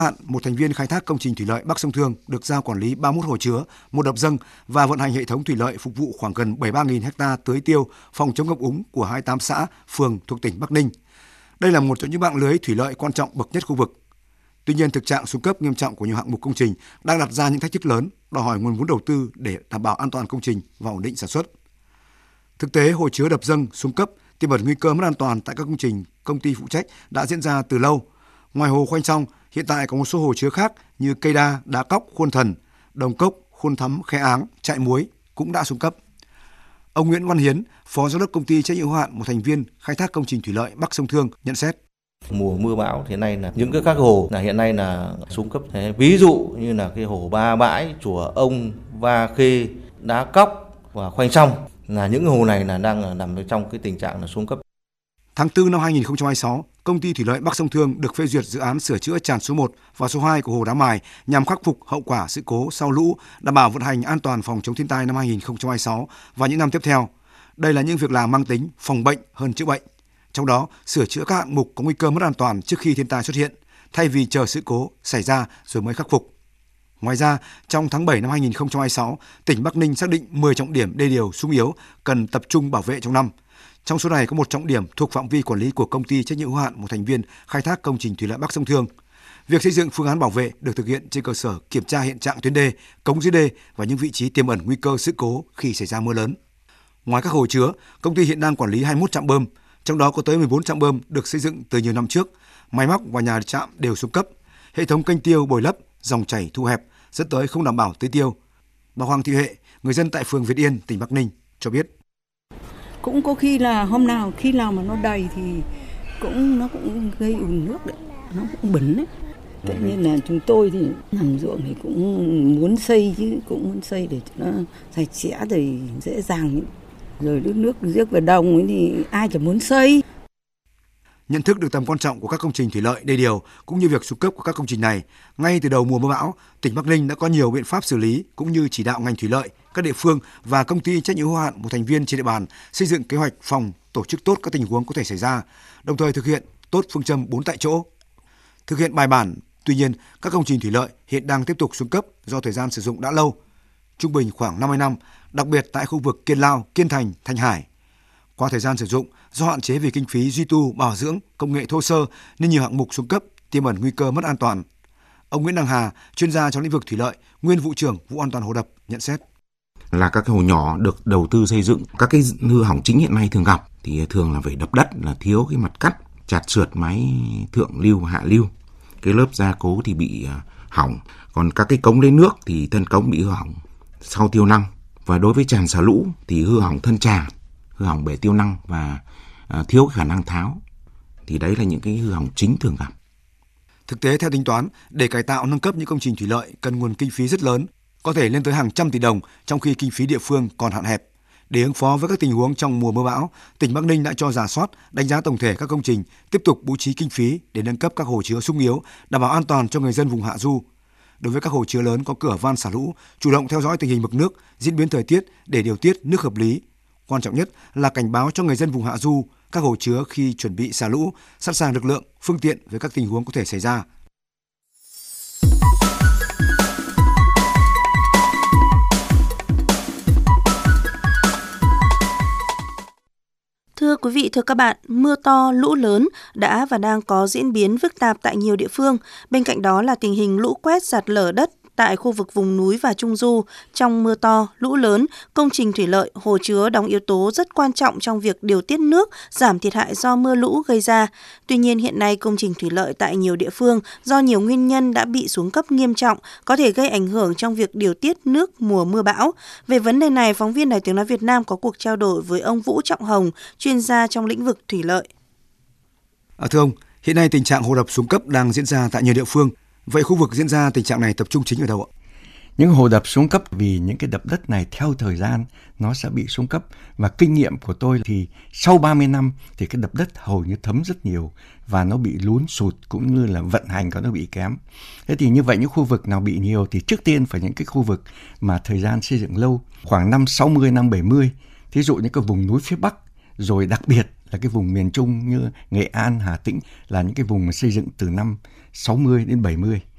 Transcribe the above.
hạn, một thành viên khai thác công trình thủy lợi Bắc Sông Thương được giao quản lý 31 hồ chứa, một đập dâng và vận hành hệ thống thủy lợi phục vụ khoảng gần 73.000 ha tưới tiêu, phòng chống ngập úng của 28 xã, phường thuộc tỉnh Bắc Ninh. Đây là một trong những mạng lưới thủy lợi quan trọng bậc nhất khu vực. Tuy nhiên, thực trạng xuống cấp nghiêm trọng của nhiều hạng mục công trình đang đặt ra những thách thức lớn, đòi hỏi nguồn vốn đầu tư để đảm bảo an toàn công trình và ổn định sản xuất. Thực tế, hồ chứa đập dâng xuống cấp tiềm ẩn nguy cơ mất an toàn tại các công trình công ty phụ trách đã diễn ra từ lâu. Ngoài hồ Khoanh Song, hiện tại có một số hồ chứa khác như Cây Đa, Đá Cóc, Khuôn Thần, Đồng Cốc, Khuôn Thắm, Khe Áng, Trại Muối cũng đã xuống cấp. Ông Nguyễn Văn Hiến, Phó Giám đốc Công ty trách nhiệm hữu hạn một thành viên khai thác công trình thủy lợi Bắc Sông Thương nhận xét. Mùa mưa bão thì nay là những các hồ là hiện nay là xuống cấp. Ví dụ như là cái hồ Ba Bãi, Chùa Ông, Va Khê, Đá Cóc và Khoanh Song là những hồ này là đang nằm trong cái tình trạng là xuống cấp. Tháng 4 năm 2026, Công ty Thủy lợi Bắc Sông Thương được phê duyệt dự án sửa chữa tràn số 1 và số 2 của hồ Đá Mài nhằm khắc phục hậu quả sự cố sau lũ, đảm bảo vận hành an toàn phòng chống thiên tai năm 2026 và những năm tiếp theo. Đây là những việc làm mang tính phòng bệnh hơn chữa bệnh. Trong đó, sửa chữa các hạng mục có nguy cơ mất an toàn trước khi thiên tai xuất hiện, thay vì chờ sự cố xảy ra rồi mới khắc phục. Ngoài ra, trong tháng 7 năm 2026, tỉnh Bắc Ninh xác định 10 trọng điểm đê điều xung yếu cần tập trung bảo vệ trong năm. Trong số này có một trọng điểm thuộc phạm vi quản lý của Công ty trách nhiệm hữu hạn một thành viên khai thác công trình thủy lợi Bắc Sông Thương. Việc xây dựng phương án bảo vệ được thực hiện trên cơ sở kiểm tra hiện trạng tuyến đê, cống dưới đê và những vị trí tiềm ẩn nguy cơ sự cố khi xảy ra mưa lớn. Ngoài các hồ chứa, công ty hiện đang quản lý 21 trạm bơm, trong đó có tới 14 trạm bơm được xây dựng từ nhiều năm trước. Máy móc và nhà trạm đều xuống cấp. Hệ thống kênh tiêu bồi lấp, dòng chảy thu hẹp, dẫn tới không đảm bảo tưới tiêu. Bà Hoàng Thị Huệ, người dân tại phường Việt Yên, tỉnh Bắc Ninh cho biết. Cũng có khi là khi nào mà nó đầy thì nó cũng gây ùn nước đấy, nó cũng bẩn đấy. Tự nhiên là chúng tôi thì làm ruộng thì cũng muốn xây chứ, cũng muốn xây để cho nó sạch sẽ rồi dễ dàng, rồi nước rước vào đồng ấy thì ai chẳng muốn xây. Nhận thức được tầm quan trọng của các công trình thủy lợi đê điều cũng như việc xuống cấp của các công trình này, ngay từ đầu mùa mưa bão, tỉnh Bắc Ninh đã có nhiều biện pháp xử lý cũng như chỉ đạo ngành thủy lợi, các địa phương và công ty trách nhiệm hữu hạn một thành viên trên địa bàn xây dựng kế hoạch phòng, tổ chức tốt các tình huống có thể xảy ra, đồng thời thực hiện tốt phương châm 4 tại chỗ. Thực hiện bài bản, tuy nhiên các công trình thủy lợi hiện đang tiếp tục xuống cấp do thời gian sử dụng đã lâu, trung bình khoảng 50 năm, đặc biệt tại khu vực Kiên Lao, Kiên Thành, Thanh Hải. Qua thời gian sử dụng, do hạn chế về kinh phí duy tu, bảo dưỡng, công nghệ thô sơ nên nhiều hạng mục xuống cấp, tiềm ẩn nguy cơ mất an toàn. Ông Nguyễn Đăng Hà, chuyên gia trong lĩnh vực thủy lợi, nguyên vụ trưởng vụ an toàn hồ đập nhận xét. Là các cái hồ nhỏ được đầu tư xây dựng, các cái hư hỏng chính hiện nay thường gặp thì thường là về đập đất, là thiếu cái mặt cắt, chạt xượt máy thượng lưu, hạ lưu. Cái lớp gia cố thì bị hỏng, còn các cái cống lấy nước thì thân cống bị hư hỏng sau tiêu năng. Và đối với tràn xả lũ thì hư hỏng thân tràn, hư hỏng bể tiêu năng và thiếu khả năng tháo. Thì đấy là những cái hư hỏng chính thường gặp. Thực tế theo tính toán, để cải tạo nâng cấp những công trình thủy lợi cần nguồn kinh phí rất lớn, có thể lên tới hàng trăm tỷ đồng, trong khi kinh phí địa phương còn hạn hẹp. Để ứng phó với các tình huống trong mùa mưa bão, tỉnh Bắc Ninh đã cho rà soát, đánh giá tổng thể các công trình, tiếp tục bố trí kinh phí để nâng cấp các hồ chứa xung yếu, đảm bảo an toàn cho người dân vùng hạ du. Đối với các hồ chứa lớn có cửa van xả lũ, chủ động theo dõi tình hình mực nước, diễn biến thời tiết để điều tiết nước hợp lý. Quan trọng nhất là cảnh báo cho người dân vùng hạ du, các hồ chứa khi chuẩn bị xả lũ, sẵn sàng lực lượng, phương tiện với các tình huống có thể xảy ra. Thưa quý vị, thưa các bạn, mưa to, lũ lớn đã và đang có diễn biến phức tạp tại nhiều địa phương. Bên cạnh đó là tình hình lũ quét, sạt lở đất tại khu vực vùng núi và trung du. Trong mưa to, lũ lớn, công trình thủy lợi, hồ chứa đóng yếu tố rất quan trọng trong việc điều tiết nước, giảm thiệt hại do mưa lũ gây ra. Tuy nhiên hiện nay công trình thủy lợi tại nhiều địa phương do nhiều nguyên nhân đã bị xuống cấp nghiêm trọng, có thể gây ảnh hưởng trong việc điều tiết nước mùa mưa bão. Về vấn đề này, phóng viên Đài Tiếng nói Việt Nam có cuộc trao đổi với ông Vũ Trọng Hồng, chuyên gia trong lĩnh vực thủy lợi. Thưa ông, hiện nay tình trạng hồ đập xuống cấp đang diễn ra tại nhiều địa phương. Vậy khu vực diễn ra tình trạng này tập trung chính ở đâu ạ? Những hồ đập xuống cấp vì những cái đập đất này theo thời gian nó sẽ bị xuống cấp. Và kinh nghiệm của tôi thì sau 30 năm thì cái đập đất hầu như thấm rất nhiều và nó bị lún sụt cũng như là vận hành của nó bị kém. Thế thì như vậy những khu vực nào bị nhiều thì trước tiên phải những cái khu vực mà thời gian xây dựng lâu, khoảng năm 60, năm 70. Thí dụ những cái vùng núi phía Bắc, rồi đặc biệt là cái vùng miền Trung như Nghệ An, Hà Tĩnh là những cái vùng mà xây dựng từ năm 60 đến 70.